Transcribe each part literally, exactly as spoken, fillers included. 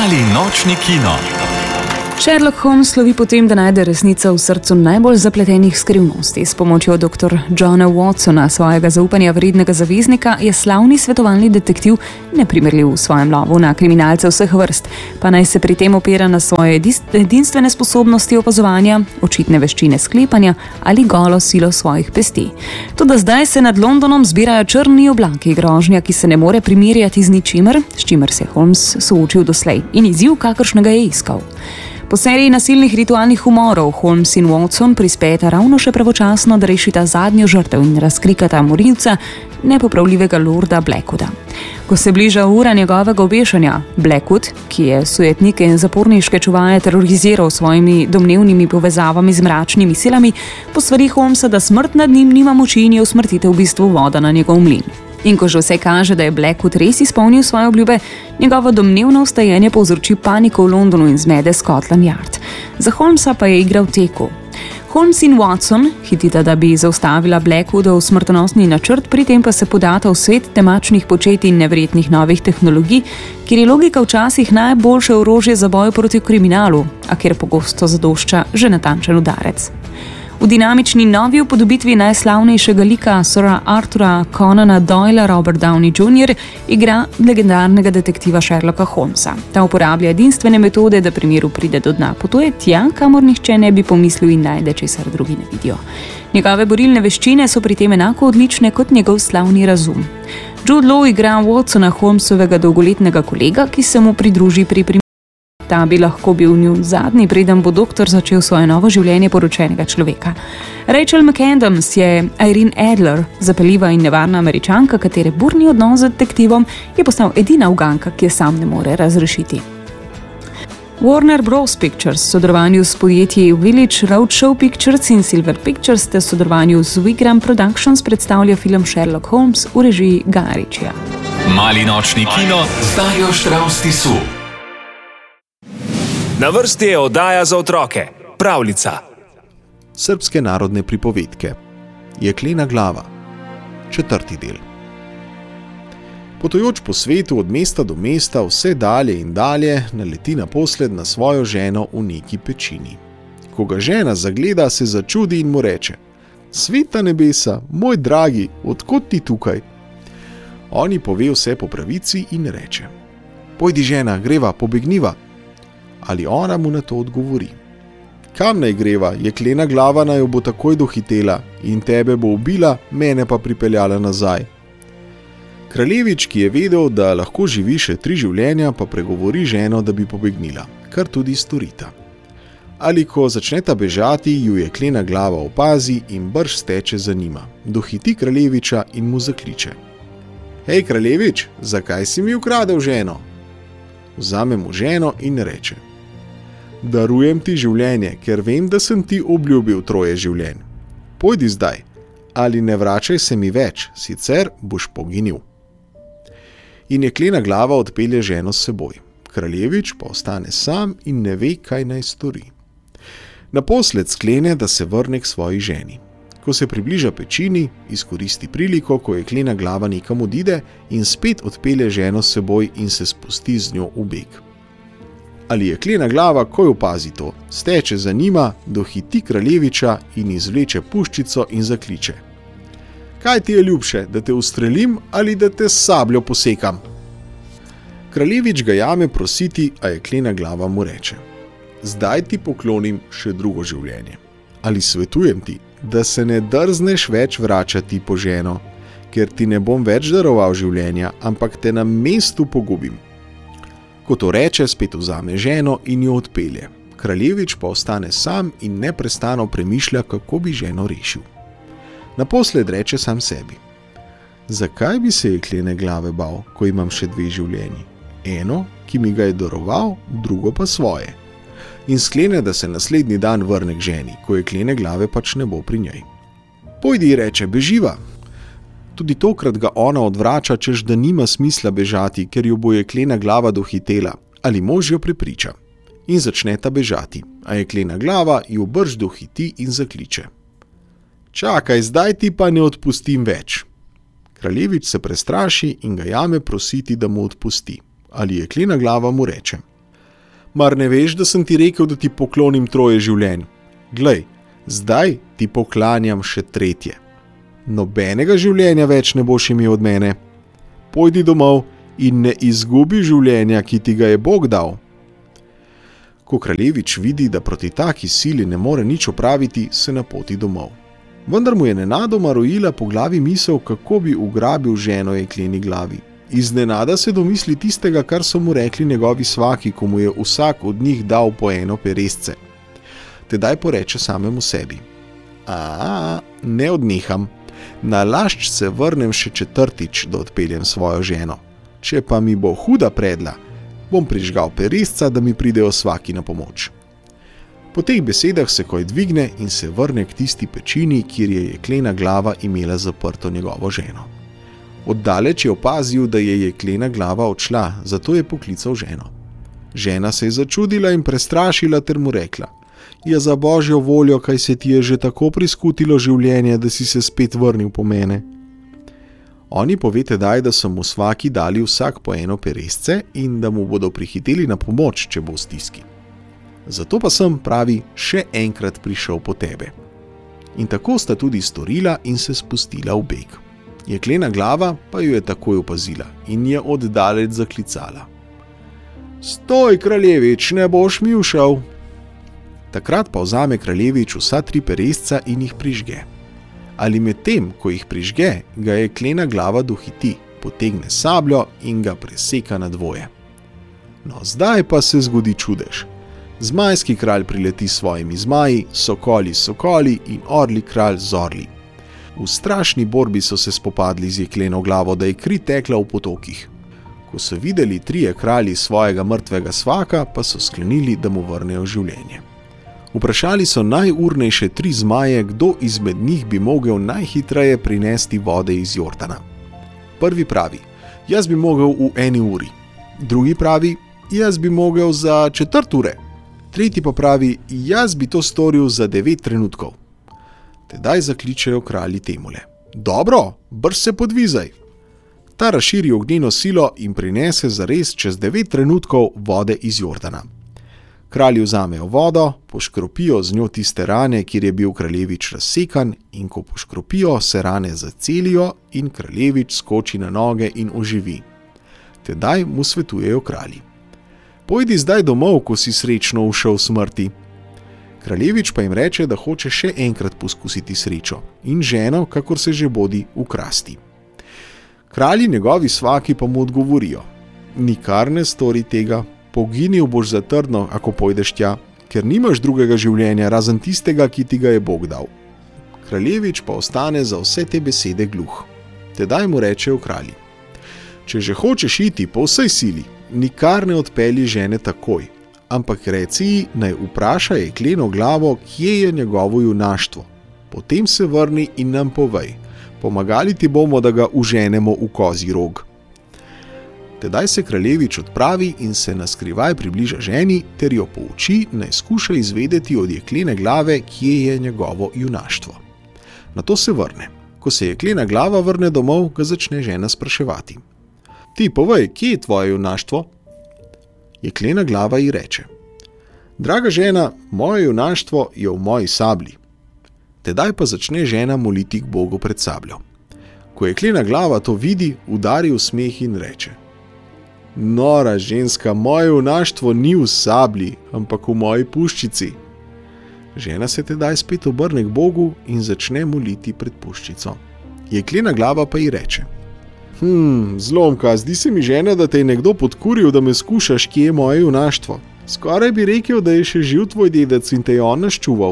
Mali nočni kino. Sherlock Holmes slovi po tem, da najde resnico v srcu najbolj zapletenih skrivnosti. S pomočjo doktor Johna Watsona, svojega zaupanja vrednega zaveznika, je slavni svetovalni detektiv neprimerljiv v svojem lovu na kriminalce vseh vrst, pa naj se pri tem opira na svoje edinstvene sposobnosti opazovanja, očitne veščine sklepanja ali golo silo svojih pesti. Toda zdaj se nad Londonom zbirajo črni oblaki, grožnja, ki se ne more primerjati z ničimer, s čimer se je Holmes soočil doslej, in izziv, kakršnega je iskal. Po seriji nasilnih ritualnih umorov Holmes in Watson prispejeta ravno še pravočasno, da rešita zadnjo žrtev in razkrikata morilca, nepopravljivega lorda Blackwooda. Ko se bliža ura njegovega obešanja, Blackwood, ki je sujetnike in zaporniške čuvaje teroriziral svojimi domnevnimi povezavami z mračnimi silami, posvari Holmesa, da smrt nad njim nima moči in je usmrtitev v bistvu voda na njegov mlin. In ko že vse kaže, da je Blackwood res izpolnil svoje obljube, njegovo domnevno vstajenje povzroči paniko v Londonu in zmede Scotland Yard. Za Holmesa pa je igra v teku. Holmes in Watson hitita, da bi zaustavila Blackwoodov smrtonosni načrt, pri tem pa se podata v svet temačnih početij in neverjetnih novih tehnologij, kjer je logika včasih najboljše orožje za boj proti kriminalu, a kjer pogosto zadošča že natančen udarec. V dinamični novi upodobitvi najslavnejšega lika Sira Arthura Conana Doyla Robert Downey junior igra legendarnega detektiva Sherlocka Holmesa. Ta uporablja edinstvene metode, da primeru pride do dna. Potuje tja, kamor nihče ne bi pomislil in najde, česar drugi ne vidijo. Njegove borilne veščine so pri tem enako odlične kot njegov slavni razum. Jude Law igra Watsona, Holmesovega dolgoletnega kolega, ki se mu pridruži pri primeru. Ta bi lahko bil njun zadnji, preden bo doktor začel svoje novo življenje poročenega človeka. Rachel McAdams je Irene Adler, zapeljiva in nevarna Američanka, katere burni odnos z detektivom je postal edina uganka, ki je sam ne more razrešiti. Warner Bros. Pictures v sodelovanju s podjetji Village Roadshow Pictures in Silver Pictures ter v sodelovanju z Wigram Productions predstavlja film Sherlock Holmes v režiji Guya Ritchieja. Mali nočni kino z Darjo Štravs Tisu. Na vrsti je oddaja za otroke, pravljica. Srbske narodne pripovedke. Jeklena glava. Četrti del. Potujoč po svetu od mesta do mesta, vse dalje in dalje, naleti naposled na svojo ženo v neki pečini. Ko ga žena zagleda, se začudi in mu reče: "Sveta nebesa, moj dragi, odkot ti tukaj?" On ji pove vse po pravici in reče: "Pojdi, žena, greva, pobegniva." Ali ona mu na to odgovori: "Kam naj greva, jeklena glava naj jo bo takoj dohitela in tebe bo ubila, mene pa pripeljala nazaj." Kraljevič, ki je vedel, da lahko živi še tri življenja, pa pregovori ženo, da bi pobegnila, kar tudi storita. Ali ko začneta bežati, ju jeklena glava opazi in brž steče za njima, dohiti kraljeviča in mu zakliče: "Hej, kraljevič, zakaj si mi ukradel ženo?" Vzame mu ženo in reče: "Darujem ti življenje, ker vem, da sem ti obljubil troje življenj. Pojdi zdaj, ali ne vračaj se mi več, sicer boš poginil." In jeklena glava odpelje ženo s seboj. Kraljevič pa ostane sam in ne ve, kaj naj stori. Naposled sklene, da se vrne k svoji ženi. Ko se približa pečini, izkoristi priliko, ko jeklena glava nekam odide in spet odpelje ženo s seboj in se spusti z njo v beg. Ali jeklena glava, ko jo opazi to, steče za njima, dohiti kraljeviča in izvleče puščico in zakliče: "Kaj ti je ljubše, da te ustrelim ali da te s sabljo posekam?" Kraljevič ga jame prositi, a jeklena glava mu reče: "Zdaj ti poklonim še drugo življenje. Ali svetujem ti, da se ne drzneš več vračati po ženo, ker ti ne bom več daroval življenja, ampak te na mestu pogubim." Ko to reče, spet vzame ženo in jo odpelje. Kraljevič pa ostane sam in neprestano premišlja, kako bi ženo rešil. Naposled reče sam sebi: "Zakaj bi se jeklene glave bal, ko imam še dve življenji? Eno, ki mi ga je daroval, drugo pa svoje." In sklene, da se naslednji dan vrne k ženi, ko jeklene glave pač ne bo pri njej. "Pojdi," reče, "beživa." Tudi tokrat ga ona odvrača, češ da nima smisla bežati, ker jo bo jeklena glava dohitela, ali mož jo prepriča. In začneta bežati, a jeklena glava ju brž dohiti in zakliče: "Čakaj, zdaj ti pa ne odpustim več." Kraljevič se prestraši in ga jame prositi, da mu odpusti. Ali jeklena glava mu reče: Mar ne veš, da sem ti rekel, da ti poklonim troje življenj? Glej, zdaj ti poklanjam še tretje. Nobenega življenja več ne boš imel od mene. Pojdi domov in ne izgubi življenja, ki ti ga je Bog dal. Ko kraljevič vidi, da proti taki sili ne more nič opraviti, se napoti domov. Vendar mu je nenadoma rojila po glavi misel, kako bi ugrabil ženo jekleni glavi. Iznenada se domisli tistega, kar so mu rekli njegovi svaki, ko mu je vsak od njih dal po eno peresce. Tedaj poreče samemu sebi: A, ne odneham. Nalašč se vrnem še četrtič, da odpeljem svojo ženo. Če pa mi bo huda predla, bom prižgal peresca, da mi pridejo svaki na pomoč. Po teh besedah se koj dvigne in se vrne k tisti pečini, kjer je jeklena glava imela zaprto njegovo ženo. Oddaleč je opazil, da je jeklena glava odšla, zato je poklical ženo. Žena se je začudila in prestrašila ter mu rekla: Ja, za božjo voljo, kaj se ti je že tako priskutilo življenje, da si se spet vrnil po mene. Oni pove tedaj, da so mu svaki dali vsak po eno peresce in da mu bodo prihiteli na pomoč, če bo v stiski. Zato pa sem, pravi, še enkrat prišel po tebe. In tako sta tudi storila in se spustila v beg. Jeklena glava pa jo je takoj opazila in je oddaleč zaklicala: Stoj, kraljevič, ne boš mi ušel. Takrat pa vzame kraljevič vsa tri peresca in jih prižge. Ali med tem, ko jih prižge, ga jeklena glava dohiti, potegne sabljo in ga preseka na dvoje. No, zdaj pa se zgodi čudež. Zmajski kralj prileti s svojimi zmaji, sokoli sokoli in orli kralj z orli. V strašni borbi so se spopadli z jekleno glavo, da je kri tekla v potokih. Ko so videli trije kralji svojega mrtvega svaka, pa so sklenili, da mu vrnejo življenje. Vprašali so najurnejše tri zmaje, kdo izmed njih bi mogel najhitreje prinesti vode iz Jordana. Prvi pravi: Jaz bi mogel v eni uri. Drugi pravi: Jaz bi mogel za četrt ure. Tretji pa pravi: Jaz bi to storil za devet trenutkov. Tedaj zakličejo kralji temule: Dobro, brž se podvizaj. Ta razširi ognjeno silo in prinese zares čez devet trenutkov vode iz Jordana. Kralji vzamejo vodo, poškropijo z njo tiste rane, kjer je bil kraljevič razsekan, in ko poškropijo, se rane zacelijo in kraljevič skoči na noge in oživi. Tedaj mu svetujejo kralji: Pojdi zdaj domov, ko si srečno ušel smrti. Kraljevič pa jim reče, da hoče še enkrat poskusiti srečo in ženo, kakor se že bodi, ukrasti. Kralji njegovi svaki pa mu odgovorijo: Nikar ne stori tega. Poginil boš za trdno, ako pojdeš tja, ker nimaš drugega življenja, razen tistega, ki ti ga je Bog dal. Kraljevič pa ostane za vse te besede gluh. Tedaj mu rečejo kralji: Če že hočeš iti po vsej sili, nikar ne odpelji žene takoj, ampak reci ji, naj vpraša jekleno glavo, kje je njegovo junaštvo. Potem se vrni in nam povej, pomagali ti bomo, da ga uženemo v kozji rog. Tedaj se kraljevič odpravi in se naskrivaj približa ženi ter jo pouči, naj skuša izvedeti od jeklene glave, kje je njegovo junaštvo. Nato se vrne. Ko se jeklena glava vrne domov, ga začne žena spraševati: Ti povej, kje je tvoje junaštvo? Jeklena glava ji reče: Draga žena, moje junaštvo je v moji sablji. Tedaj pa začne žena moliti k Bogu pred sabljo. Ko jeklena glava to vidi, udari v smeh in reče: Nora ženska, moje junaštvo ni v sablji, ampak v moji puščici. Žena se tedaj spet obrne k Bogu in začne moliti pred puščico. Jeklena glava pa ji reče: Hm, zlomka, zdi se mi, žena, da te je nekdo podkuril, da me skušaš, kje je moje junaštvo. Skoraj bi rekel, da je še živ tvoj dedec in te je on naščuval.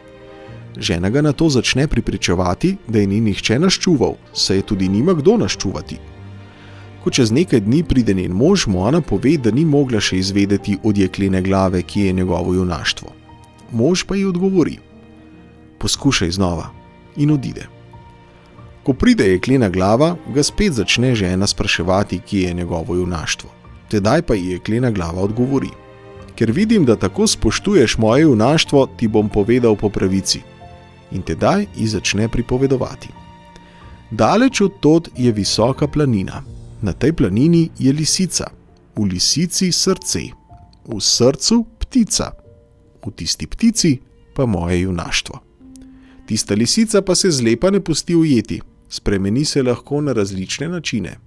Žena ga na to začne pripričevati, da je ni nihče naščuval, saj je tudi nima kdo naščuvati. Ko čez nekaj dni pride njen mož, mu ona pove, da ni mogla še izvedeti od jeklene glave, kje je njegovo junaštvo. Mož pa ji odgovori: Poskušaj znova, in odide. Ko pride jeklena glava, ga spet začne žena spraševati, kje je njegovo junaštvo. Tedaj pa ji jeklena glava odgovori: Ker vidim, da tako spoštuješ moje junaštvo, ti bom povedal po pravici. In tedaj ji začne pripovedovati. Daleč od tod je visoka planina. Na tej planini je lisica, v lisici srce. v srcu ptica, v tisti ptici pa moje junaštvo. Tista lisica pa se zlepa ne pusti ujeti, spremeni se lahko na različne načine.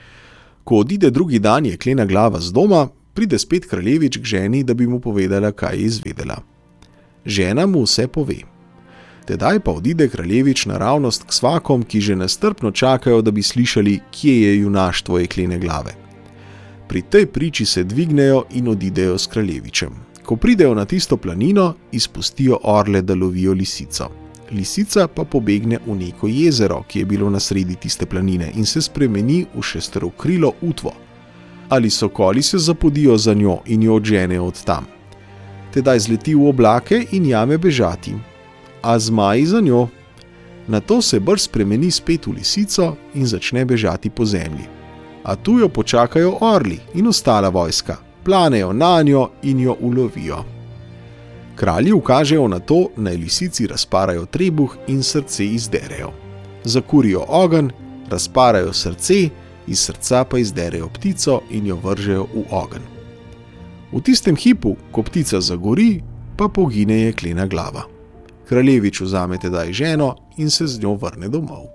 Ko odide drugi dan jeklena glava z doma, pride spet kraljevič k ženi, da bi mu povedala, kaj je izvedela. Žena mu vse pove. Tedaj pa odide kraljevič naravnost k svakom, ki že nestrpno čakajo, da bi slišali, kje je junaštvo jeklene glave. Pri tej priči se dvignejo in odidejo s kraljevičem. Ko pridejo na tisto planino, izpustijo orle, da lovijo lisico. Lisica pa pobegne v neko jezero, ki je bilo na sredi tiste planine in se spremeni v šesterokrilo utvo. Ali sokoli se zapodijo za njo in jo odženejo od tam. Tedaj zleti v oblake in jame bežati, a zmaji za njo. Nato se brž spremeni spet v lisico in začne bežati po zemlji. A tu jo počakajo orli in ostala vojska, planejo na njo in jo ulovijo. Kralji ukažejo na to, naj lisici razparajo trebuh in srce izderejo. Zakurijo ogenj, razparajo srce, iz srca pa izderejo ptico in jo vržejo v ogenj. V tistem hipu, ko ptica zagori, pa pogine jeklena glava. Kraljevič vzame tedaj ženo in se z njo vrne domov.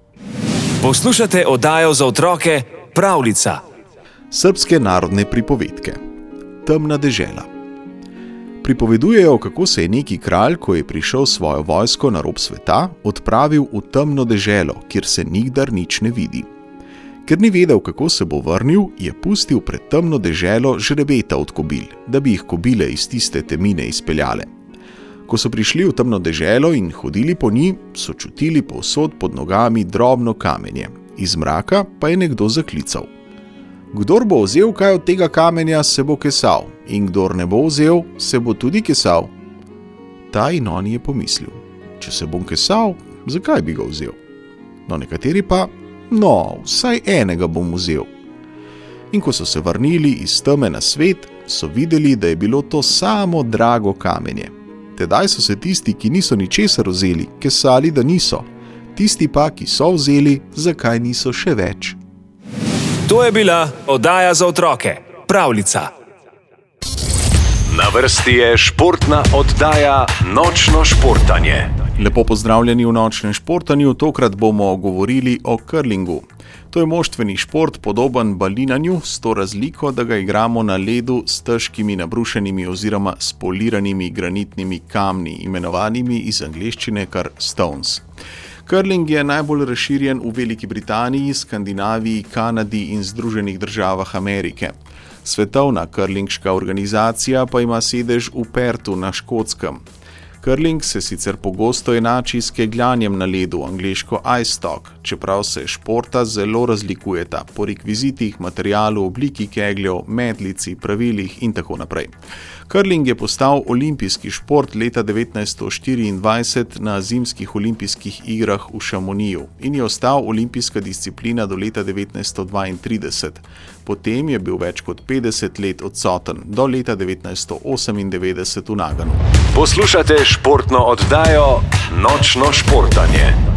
Poslušate oddajo za otroke Pravljica. Srbske narodne pripovedke. Temna dežela. Pripovedujejo, kako se je neki kralj, ko je prišel svojo vojsko na rob sveta, odpravil v temno deželo, kjer se nikdar nič ne vidi. Ker ni vedel, kako se bo vrnil, je pustil pred temno deželo žrebeta od kobil, da bi jih kobile iz tiste temine izpeljale. Ko so prišli v temno deželo in hodili po njih, so čutili povsod pod nogami drobno kamenje. Iz mraka pa je nekdo zaklical. Kdor bo vzel kaj od tega kamenja, se bo kesal, in kdor ne bo vzel, se bo tudi kesal. Ta in on je pomislil, če se bom kesal, zakaj bi ga vzel? No, nekateri pa, no, vsaj enega bom vzel. In ko so se vrnili iz teme na svet, so videli, da je bilo to samo drago kamenje. Tedaj so se tisti, ki niso ničesar vzeli, kesali, da niso. Tisti pa, ki so vzeli, zakaj niso še več. To je bila oddaja za otroke Pravljica. Na vrsti je športna oddaja Nočno športanje. Lepo pozdravljeni v Nočnem športanju, tokrat bomo govorili o curlingu. To je moštveni šport, podoben balinanju, s to razliko, da ga igramo na ledu s težkimi nabrušenimi oziroma spoliranimi granitnimi kamni, imenovanimi iz angleščine kar stones. Curling je najbolj razširjen v Veliki Britaniji, Skandinaviji, Kanadi in Združenih državah Amerike. Svetovna curlingška organizacija pa ima sedež v Perthu na Škotskem. Curling se sicer pogosto enači s kegljanjem na ledu, angleško ice stock, čeprav se športa zelo razlikujeta po rekvizitih, materialu, obliki kegljev, medlici, pravilih in tako naprej. Curling je postal olimpijski šport leta devetnajststo štiriindvajset na zimskih olimpijskih igrah v Chamonixu in je ostal olimpijska disciplina do leta devetnajststo dvaintrideset. Potem je bil več kot petdeset let odsoten, do leta devetnajststo osemindevetdeset v Naganu. Poslušate športno oddajo Nočno športanje.